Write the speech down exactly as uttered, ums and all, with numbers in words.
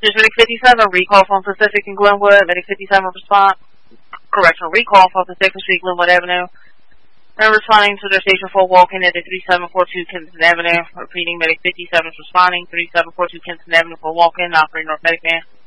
There's Medic fifty-seven, recall from Pacific and Glenwood. Medic fifty-seven respond. Correction, recall from Pacific Street, Glenwood Avenue. And responding to their station for walk-in at the thirty-seven forty-two Kensington Avenue. Repeating, Medic fifty-seven is responding, thirty-seven forty-two Kensington Avenue for walk-in, operating North Medic Man.